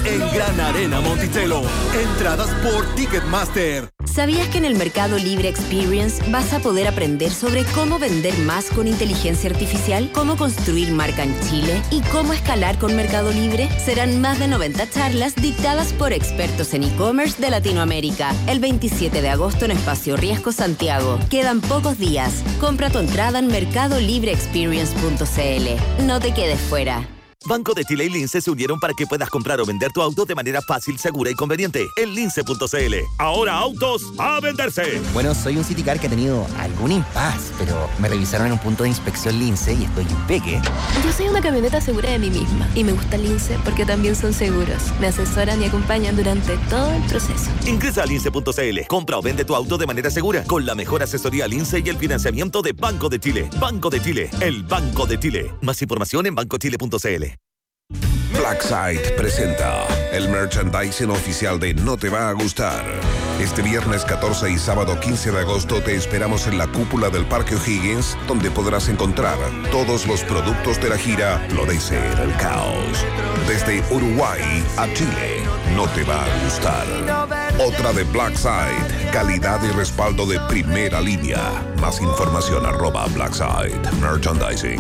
en Gran Arena Monticello. Entradas por Ticketmaster. ¿Sabías que en el Mercado Libre Experience vas a poder aprender sobre cómo vender más con inteligencia artificial, cómo construir marca en Chile y cómo escalar con Mercado Libre? Serán más de 90 charlas dictadas por expertos en e-commerce de Latinoamérica. El 27 de agosto en Espacio Riesgo Santiago. Quedan pocos días. Compra tu entrada en mercadolibreexperience.cl. No te quedes fuera. Banco de Chile y Lince se unieron para que puedas comprar o vender tu auto de manera fácil, segura y conveniente en lince.cl. Ahora autos a venderse. Bueno, soy un Citicar que ha tenido algún impasse, pero me revisaron en un punto de inspección Lince y estoy impeque. Yo soy una camioneta segura de mí misma y me gusta Lince porque también son seguros. Me asesoran y acompañan durante todo el proceso. Ingresa a lince.cl. Compra o vende tu auto de manera segura con la mejor asesoría Lince y el financiamiento de Banco de Chile. Banco de Chile, el Banco de Chile. Más información en bancochile.cl. Blackside presenta el merchandising oficial de No Te Va a Gustar. Este viernes 14 y sábado 15 de agosto te esperamos en la cúpula del Parque O'Higgins, donde podrás encontrar todos los productos de la gira Florecer el Caos. Desde Uruguay a Chile, No Te Va a Gustar. Otra de Blackside, calidad y respaldo de primera línea. Más información @Blackside Merchandising.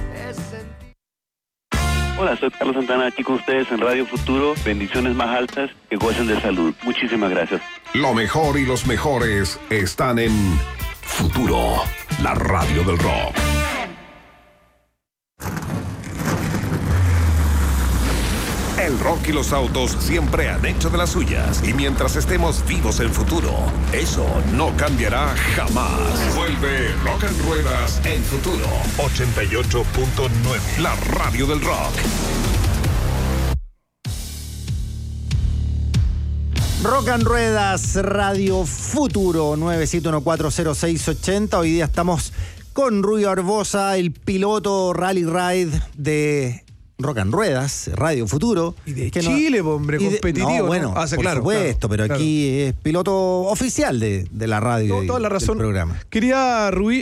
Hola, soy Carlos Santana, aquí con ustedes en Radio Futuro. Bendiciones más altas, que gocen de salud. Muchísimas gracias. Lo mejor y los mejores están en Futuro, la radio del rock. El rock y los autos siempre han hecho de las suyas. Y mientras estemos vivos en Futuro, eso no cambiará jamás. Vuelve Rock en Ruedas en Futuro 88.9, la radio del rock. Rock en Ruedas, Radio Futuro 97140680. Hoy día estamos con Rui Barbosa, el piloto Rally Ride de Rock en Ruedas, Radio Futuro. Y de Chile, hombre, competitivo. No, bueno, por supuesto, pero claro. Aquí es piloto oficial de la radio. Toda la razón. Del programa. Quería, Rui,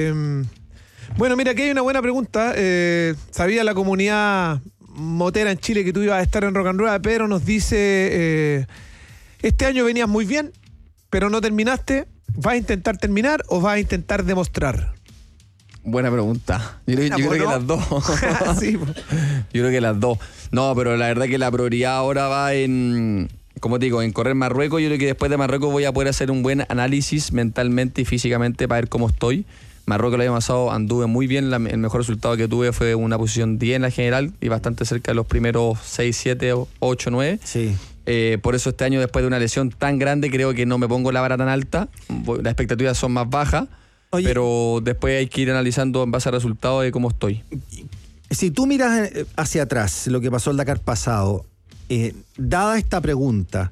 bueno, mira, aquí hay una buena pregunta. Sabía la comunidad motera en Chile que tú ibas a estar en Rock en Ruedas, pero nos dice, este año venías muy bien, pero no terminaste. ¿Vas a intentar terminar o vas a intentar demostrar? Buena pregunta. Yo creo que las dos. Sí, yo creo que las dos. No, pero la verdad que la prioridad ahora va en, como te digo, en correr Marruecos. Yo creo que después de Marruecos voy a poder hacer un buen análisis mentalmente y físicamente para ver cómo estoy. Marruecos el año pasado anduve muy bien. El mejor resultado que tuve fue una posición 10 en la general y bastante cerca de los primeros 6, 7, 8, 9. Sí. Por eso este año, después de una lesión tan grande, creo que no me pongo la vara tan alta. Las expectativas son más bajas. Oye, pero después hay que ir analizando en base a resultados de cómo estoy. Si tú miras hacia atrás lo que pasó el Dakar pasado, dada esta pregunta,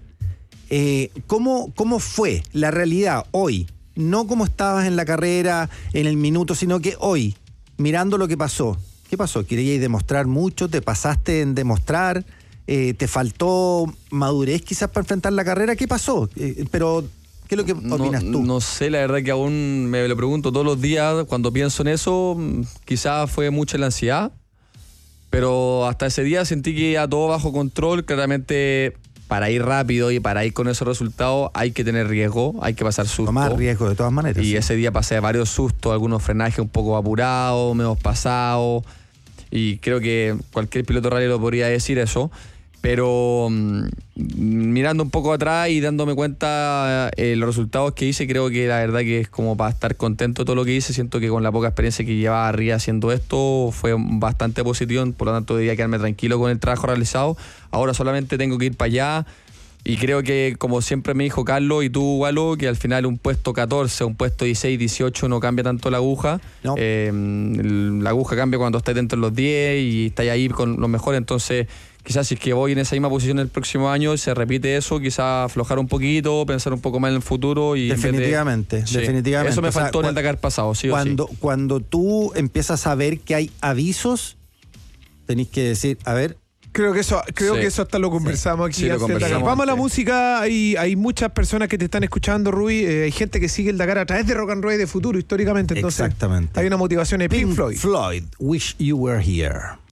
¿cómo fue la realidad hoy? No cómo estabas en la carrera, en el minuto, sino que hoy, mirando lo que pasó. ¿Qué pasó? ¿Querías demostrar mucho? ¿Te pasaste en demostrar? ¿Te faltó madurez quizás para enfrentar la carrera? ¿Qué pasó? Pero ¿qué es lo que opinas tú? No sé, la verdad que aún me lo pregunto todos los días. Cuando pienso en eso, quizás fue mucha la ansiedad, pero hasta ese día sentí que iba todo bajo control. Claramente, para ir rápido y para ir con esos resultados hay que tener riesgo, hay que pasar susto. Tomar riesgo de todas maneras. Y sí. Ese día pasé varios sustos, algunos frenajes un poco apurados, medio pasados, y creo que cualquier piloto rally lo podría decir eso. Pero mirando un poco atrás y dándome cuenta los resultados que hice, creo que la verdad que es como para estar contento de todo lo que hice. Siento que con la poca experiencia que llevaba arriba haciendo esto fue bastante positivo, por lo tanto debía quedarme tranquilo con el trabajo realizado. Ahora solamente tengo que ir para allá y creo que, como siempre me dijo Carlos y tú, Walo, que al final un puesto 14, un puesto 16, 18 no cambia tanto la aguja. No. La aguja cambia cuando estás dentro de los 10 y estás ahí con los mejores. Entonces quizás si es que voy en esa misma posición el próximo año, se repite eso, quizás aflojar un poquito, pensar un poco más en el futuro. Y definitivamente. Eso me faltó en el Dakar pasado, sí o sí. Cuando tú empiezas a ver que hay avisos, tenés que decir, a ver. Creo que eso hasta lo conversamos aquí. Sí, Vamos a la música. Hay muchas personas que te están escuchando, Rui. Hay gente que sigue el Dakar a través de Rock and Roll de Futuro históricamente. Entonces, exactamente. Hay una motivación de Pink Floyd. Wish You Were Here.